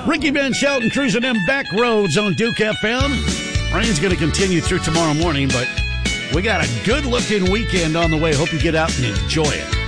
Ricky Van Shelton cruising them back roads on Duke FM. Rain's going to continue through tomorrow morning, but we got a good-looking weekend on the way. Hope you get out and enjoy it.